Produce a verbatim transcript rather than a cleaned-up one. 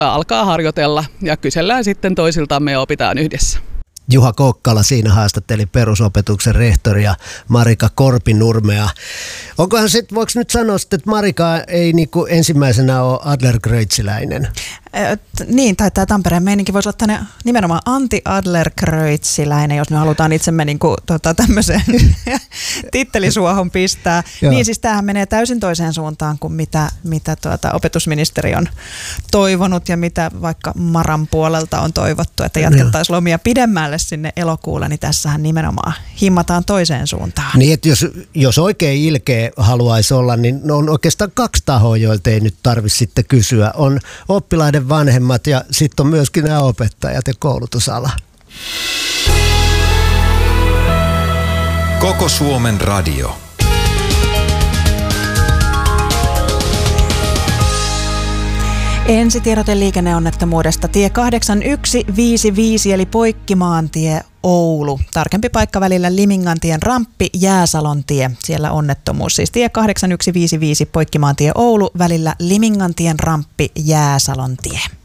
alkaa harjoitella ja kysellään sitten toisiltamme ja opitaan yhdessä. Juha Kokkala siinä haastatteli perusopetuksen rehtoria Marika Korpinurmea. Onkohan sitten, voiko nyt sanoa, että Marika ei niinku ensimmäisenä ole adlercreutziläinen? Äh, niin, tai tämä Tampereen meininki voisi olla tänne nimenomaan anti-adlercreutziläinen, jos me halutaan itsemme niinku, tota, tämmöiseen tittelisuohon pistää. Joo. Niin siis tämähän menee täysin toiseen suuntaan kuin mitä, mitä tuota, opetusministeri on toivonut ja mitä vaikka Maran puolelta on toivottu, että jatkettaisiin lomia pidemmälle sinne elokuulle, niin tässähän nimenomaan himmataan toiseen suuntaan. Niin, että jos, jos oikein ilkeä haluaisi olla, niin on oikeastaan kaksi tahoa, joilta ei nyt tarvitse sitten kysyä. On oppilaiden vanhemmat ja sitten on myöskin nämä opettajat ja koulutusala. Koko Suomen radio. Ensitiedote liikenneonnettomuudesta. Tie kahdeksan yksi viisi viisi eli Poikkimaantie Oulu. Tarkempi paikka välillä Limingantien ramppi, Jääsalon tie. Siellä onnettomuus. Siis tie kahdeksan yksi viisi viisi Poikkimaantie Oulu välillä Limingantien ramppi, Jääsalon tie.